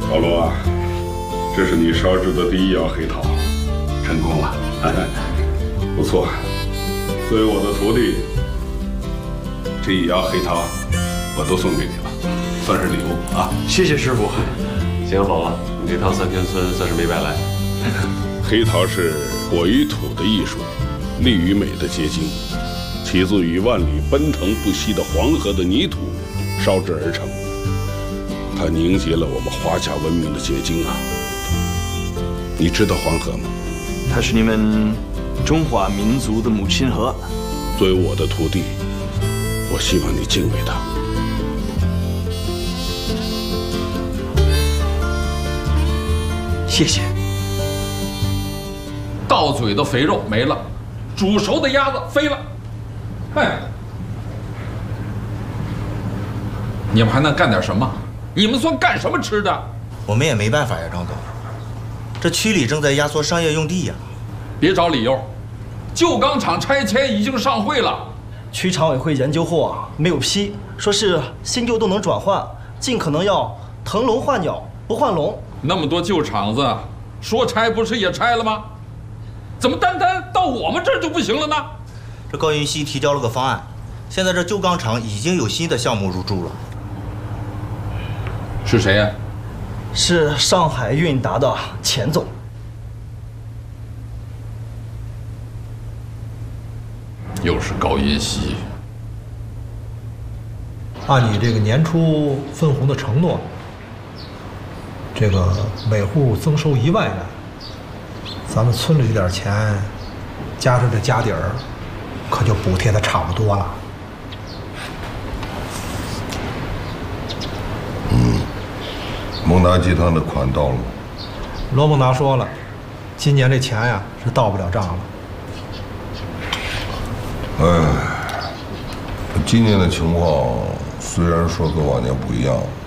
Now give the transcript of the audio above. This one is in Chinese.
老罗啊，这是你烧制的第一窑黑陶，成功了，不错。作为我的徒弟，这一窑黑陶我都送给你了，算是礼物啊。 谢谢师傅。行，宝宝，你这趟三天村算是没白来。 黑陶是火与土的艺术，力与美的结晶，起自于万里奔腾不息的黄河的泥土烧制而成。它凝结了我们华夏文明的结晶啊！你知道黄河吗？ 它是你们中华民族的母亲河。 作为我的徒弟，我希望你敬畏它。 谢谢。 到嘴的肥肉没了，煮熟的鸭子飞了。哎，你们还能干点什么？你们算干什么吃的？ 我们也没办法呀，张总。这区里正在压缩商业用地呀。 别找理由，旧钢厂拆迁已经上会了。 区常委会研究后啊，没有批，说是新旧都能转换，尽可能要腾笼换鸟，不换笼。 那么多旧厂子，说拆不是也拆了吗？怎么单到我们这儿就不行了呢？ 这高云熙提交了个方案，现在这旧钢厂已经有新的项目入驻了。 是谁呀？ 是上海韵达的钱总。 又是高云熙。 按你这个年初分红的承诺，这个每户增收1万元，咱们村里这点钱，加上这家底儿，可就补贴的差不多了。 蒙达集团的款到了吗？ 罗蒙达说了，今年这钱呀是到不了账了。 哎，今年的情况虽然说跟往年不一样，